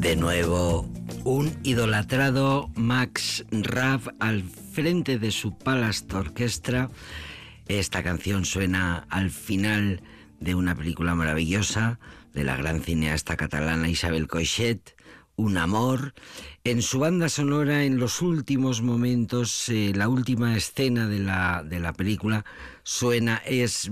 De nuevo, un idolatrado Max Raab al frente de su Palace Orchestra. Esta canción suena al final de una película maravillosa de la gran cineasta catalana Isabel Coixet, Un amor. En su banda sonora, en los últimos momentos, la última escena de la película suena Es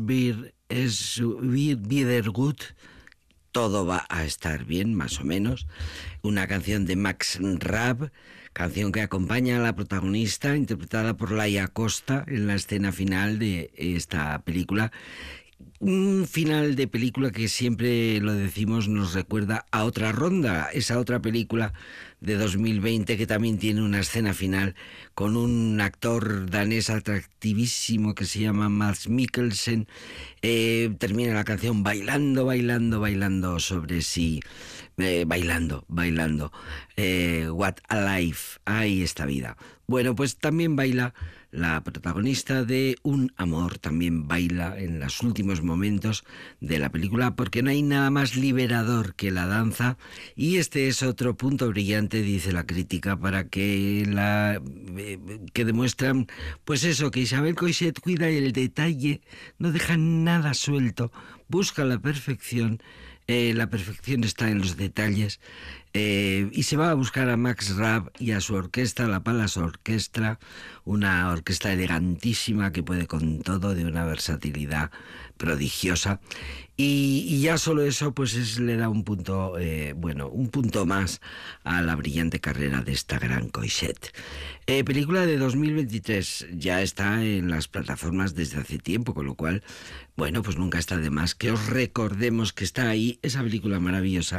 wieder gut. Todo va a estar bien, más o menos. Una canción de Max Raab, canción que acompaña a la protagonista, interpretada por Laia Costa, en la escena final de esta película. Un final de película que siempre lo decimos, nos recuerda a Otra ronda, esa otra película de 2020 que también tiene una escena final con un actor danés atractivísimo que se llama Mads Mikkelsen. Termina la canción bailando sobre sí, bailando. What a life, ay, esta vida. Bueno, pues también baila la protagonista de Un amor, también baila en los últimos momentos de la película, porque no hay nada más liberador que la danza, y este es otro punto brillante, dice la crítica, para que que demuestran, pues eso, que Isabel Coixet cuida el detalle, no deja nada suelto, busca la perfección. La perfección está en los detalles, y se va a buscar a Max Raab y a su orquesta, la Palace Orchestra, una orquesta elegantísima que puede con todo, de una versatilidad prodigiosa, y ya solo eso pues le da un punto, un punto más a la brillante carrera de esta gran Coixet. Película de 2023, ya está en las plataformas desde hace tiempo, con lo cual, bueno, pues nunca está de más que os recordemos que está ahí esa película maravillosa